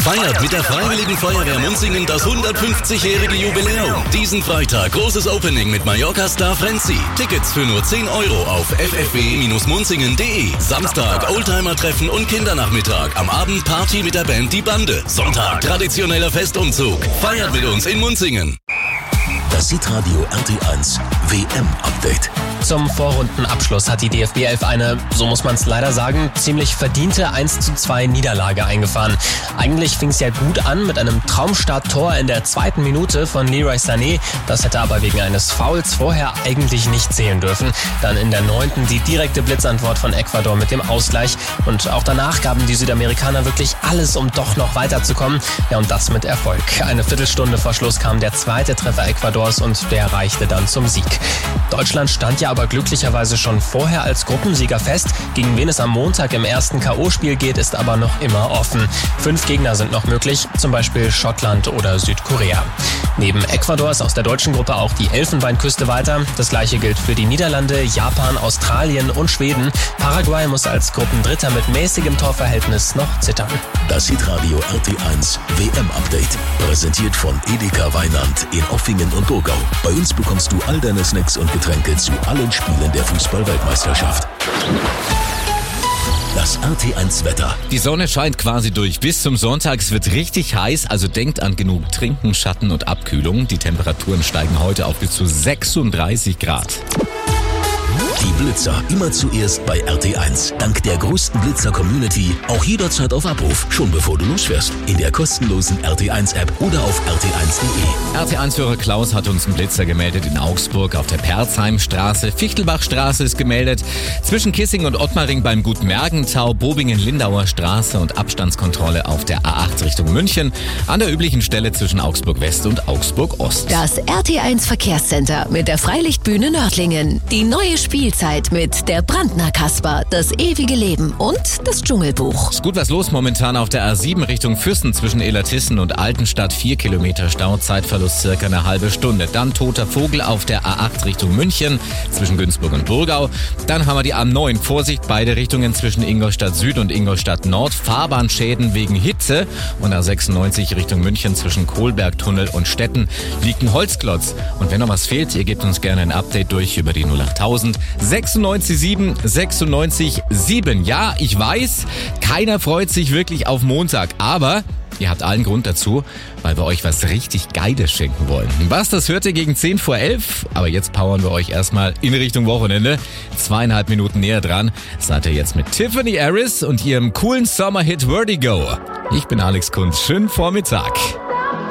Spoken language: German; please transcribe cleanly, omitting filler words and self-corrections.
Feiert mit der Freiwilligen Feuerwehr Munzingen das 150-jährige Jubiläum. Diesen Freitag großes Opening mit Mallorca-Star Frenzy. Tickets für nur 10 € auf ffw-munzingen.de. Samstag Oldtimer-Treffen und Kindernachmittag. Am Abend Party mit der Band Die Bande. Sonntag traditioneller Festumzug. Feiert mit uns in Munzingen. Das Hitradio RT1 WM-Update. Zum Vorrundenabschluss hat die DFB 11 eine, so muss man es leider sagen, ziemlich verdiente 1:2 Niederlage eingefahren. Eigentlich fing es ja gut an mit einem Traumstart-Tor in der 2. Minute von Leroy Sané. Das hätte aber wegen eines Fouls vorher eigentlich nicht zählen dürfen. Dann in der 9. die direkte Blitzantwort von Ecuador mit dem Ausgleich. Und auch danach gaben die Südamerikaner wirklich alles, um doch noch weiterzukommen. Ja, und das mit Erfolg. Eine Viertelstunde vor Schluss kam der zweite Treffer Ecuadors und der reichte dann zum Sieg. Deutschland stand ja aber glücklicherweise schon vorher als Gruppensieger fest. Gegen wen es am Montag im ersten K.O.-Spiel geht, ist aber noch immer offen. 5 Gegner sind noch möglich, zum Beispiel Schottland oder Südkorea. Neben Ecuador ist aus der deutschen Gruppe auch die Elfenbeinküste weiter. Das gleiche gilt für die Niederlande, Japan, Australien und Schweden. Paraguay muss als Gruppendritter mit mäßigem Torverhältnis noch zittern. Das Hitradio RT1 WM-Update. Präsentiert von Edeka Weinand in Offingen und Burgau. Bei uns bekommst du all deine Snacks und Getränke zu allen Spielen der Fußball-Weltmeisterschaft. Das RT1-Wetter. Die Sonne scheint quasi durch bis zum Sonntag. Es wird richtig heiß, also denkt an genug Trinken, Schatten und Abkühlung. Die Temperaturen steigen heute auf bis zu 36 Grad. Die Blitzer immer zuerst bei RT1. Dank der größten Blitzer-Community auch jederzeit auf Abruf, schon bevor du losfährst. In der kostenlosen RT1-App oder auf rt1.de. RT1-Hörer Klaus hat uns einen Blitzer gemeldet in Augsburg auf der Perzheimstraße. Fichtelbachstraße ist gemeldet. Zwischen Kissing und Ottmaring beim Gutmergentau, Bobingen-Lindauer Straße und Abstandskontrolle auf der A8 Richtung München. An der üblichen Stelle zwischen Augsburg West und Augsburg Ost. Das RT1 Verkehrscenter mit der Freilichtbühne Nördlingen. Die neue Spielzeit mit der Brandner Kasper, das ewige Leben und das Dschungelbuch. Ist gut was los momentan auf der A7 Richtung Fürsten zwischen Elatissen und Altenstadt. 4 Kilometer Stau, Zeitverlust circa eine halbe Stunde. Dann Toter Vogel auf der A8 Richtung München zwischen Günzburg und Burgau. Dann haben wir die A9. Vorsicht, beide Richtungen zwischen Ingolstadt Süd und Ingolstadt Nord. Fahrbahnschäden wegen Hitze. Und A96 Richtung München zwischen Kohlbergtunnel und Stetten liegt ein Holzklotz. Und wenn noch was fehlt, ihr gebt uns gerne ein Update durch über die 08000 96 96 7. Ja, ich weiß, keiner freut sich wirklich auf Montag, aber ihr habt allen Grund dazu, weil wir euch was richtig Geiles schenken wollen. Was, das hört ihr gegen 10 vor 11, aber jetzt powern wir euch erstmal in Richtung Wochenende. 2,5 Minuten näher dran seid ihr jetzt mit Tiffany Harris und ihrem coolen Sommerhit Vertigo. Ich bin Alex Kunz, schönen Vormittag.